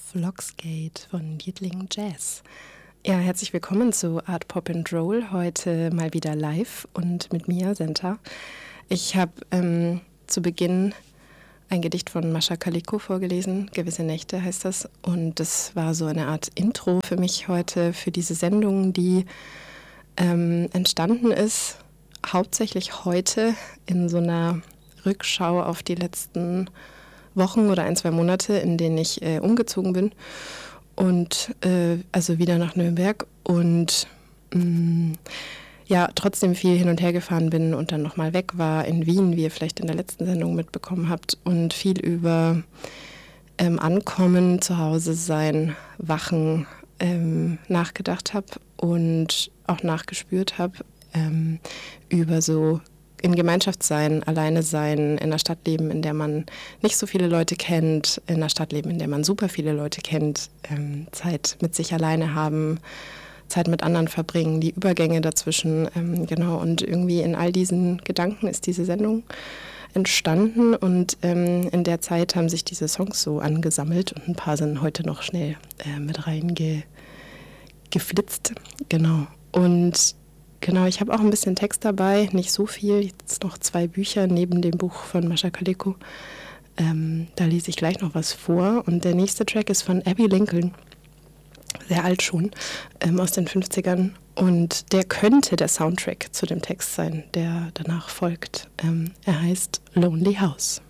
Vlogsgate von Dietling Jazz. Ja, herzlich willkommen zu Art Pop and Roll, heute mal wieder live und mit mir, Senta. Ich habe zu Beginn ein Gedicht von Mascha Kaleko vorgelesen, Gewisse Nächte heißt das, und das war so eine Art Intro für mich heute, für diese Sendung, die entstanden ist, hauptsächlich heute in so einer Rückschau auf die letzten Wochen oder 1-2 Monate, in denen ich umgezogen bin und also wieder nach Nürnberg und ja, trotzdem viel hin und her gefahren bin und dann nochmal weg war in Wien, wie ihr vielleicht in der letzten Sendung mitbekommen habt, und viel über Ankommen, zu Hause sein, Wachen nachgedacht habe und auch nachgespürt habe über so in Gemeinschaft sein, alleine sein, in einer Stadt leben, in der man nicht so viele Leute kennt, in einer Stadt leben, in der man super viele Leute kennt, Zeit mit sich alleine haben, Zeit mit anderen verbringen, die Übergänge dazwischen, genau. Und irgendwie in all diesen Gedanken ist diese Sendung entstanden und in der Zeit haben sich diese Songs so angesammelt und ein paar sind heute noch schnell mit reingeflitzt, genau. Und genau, ich habe auch ein bisschen Text dabei, nicht so viel, jetzt noch 2 Bücher neben dem Buch von Mascha Kaleko. Da lese ich gleich noch was vor. Und der nächste Track ist von Abbey Lincoln, sehr alt schon, aus den 50ern. Und der könnte der Soundtrack zu dem Text sein, der danach folgt. Er heißt Lonely House.